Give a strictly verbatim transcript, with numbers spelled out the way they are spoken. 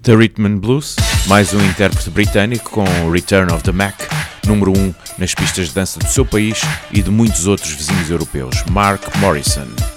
The Rhythm and Blues, mais um intérprete britânico com Return of the Mac, número um nas pistas de dança do seu país e de muitos outros vizinhos europeus, Mark Morrison.